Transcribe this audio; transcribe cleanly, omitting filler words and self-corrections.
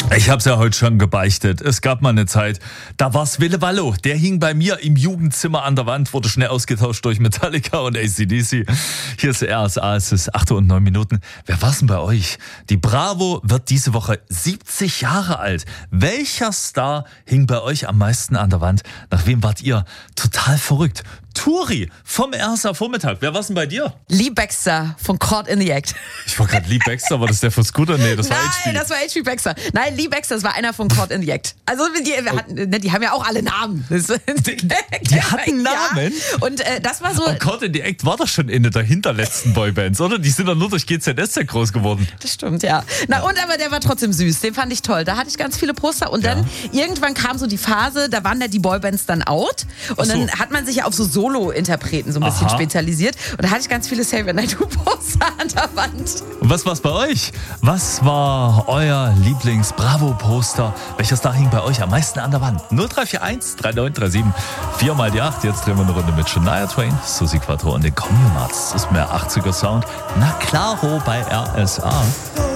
Ich hab's ja heute schon gebeichtet. Es gab mal eine Zeit, da war's Wille Wallo. Der hing bei mir im Jugendzimmer an der Wand, wurde schnell ausgetauscht durch Metallica und AC/DC. Hier ist RSA, es ist 8:09. Wer war's denn bei euch? Die Bravo wird diese Woche 70 Jahre alt. Welcher Star hing bei euch am meisten an der Wand? Nach wem wart ihr total verrückt? Turi vom RSA Vormittag. Wer war's denn bei dir? Lee Baxter von Caught in the Act. Ich war gerade Lee Baxter, war das der von Scooter? Nee, das war HP. Nein, das war HP Baxter. Nein, Lee Baxter, das war einer von Caught in the Act. Also die haben ja auch alle Namen. Die hatten Namen? Ja. Und das war so... Oh Gott, in die Act war doch schon eine der hinterletzten Boybands, oder? Die sind doch nur durch GZSZ groß geworden. Das stimmt, ja. Aber der war trotzdem süß. Den fand ich toll. Da hatte ich ganz viele Poster. Und dann irgendwann kam so die Phase, da waren die Boybands dann out. Und dann hat man sich ja auf so Solo-Interpreten so ein bisschen spezialisiert. Und da hatte ich ganz viele Xavier Naidoo-Poster an der Wand. Und was war's bei euch? Was war euer Lieblings-Bravo-Poster? Welcher Star hing bei euch am meisten an der Wand? 0341 3937 4 mal die 8. Jetzt drehen wir eine Runde mit Shania Twain, Susi Quattro und den Communards. Das ist mehr 80er Sound. Na klaro bei RSA.